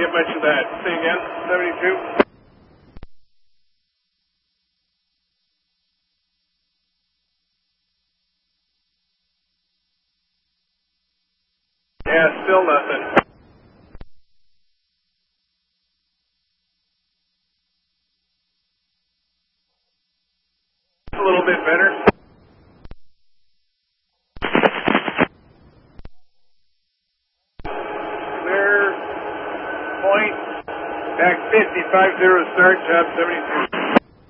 get much of that. Say again, 72. Yeah, still nothing. A little bit better. Clear point. Back 50, 50 start, job 72.